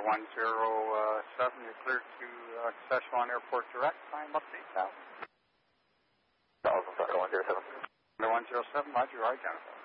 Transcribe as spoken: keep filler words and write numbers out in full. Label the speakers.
Speaker 1: one zero seven, you're cleared to uh, Saskatchewan Airport Direct. Time update now.
Speaker 2: Dallas, Thunder one zero seven.
Speaker 1: Thunder one zero seven, Roger, identify.